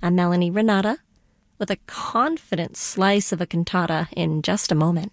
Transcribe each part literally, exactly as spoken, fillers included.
I'm Melanie Renata with a confident slice of a cantata in just a moment.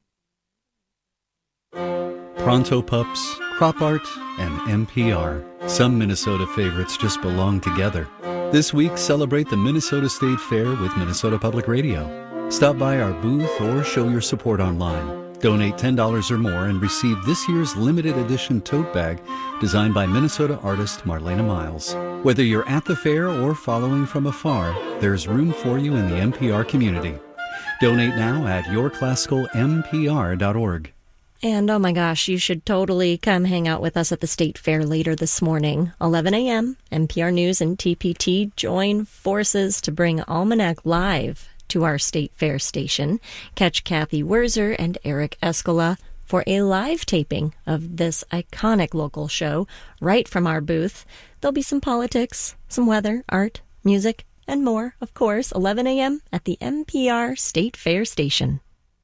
Pronto Pups, Crop Art, and N P R. Some Minnesota favorites just belong together. This week, celebrate the Minnesota State Fair with Minnesota Public Radio. Stop by our booth or show your support online. Donate ten dollars or more and receive this year's limited edition tote bag designed by Minnesota artist Marlena Miles. Whether you're at the fair or following from afar, there's room for you in the N P R community. Donate now at your classical n p r dot org. And oh my gosh, you should totally come hang out with us at the State Fair later this morning. eleven a.m., N P R News and T P T join forces to bring Almanac live to our State Fair station. Catch Kathy Werzer and Eric Escola for a live taping of this iconic local show right from our booth. There'll be some politics, some weather, art, music, and more, of course, eleven a.m. at the N P R State Fair station.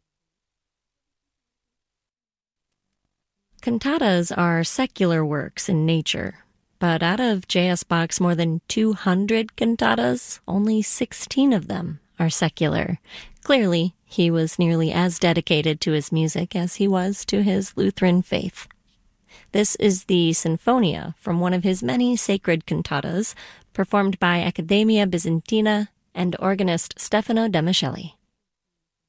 Cantatas are secular works in nature, but out of J S. Bach's more than two hundred cantatas, only sixteen of them are secular. Clearly, he was nearly as dedicated to his music as he was to his Lutheran faith. This is the Sinfonia from one of his many sacred cantatas, performed by Accademia Bizantina and organist Stefano De Micheli.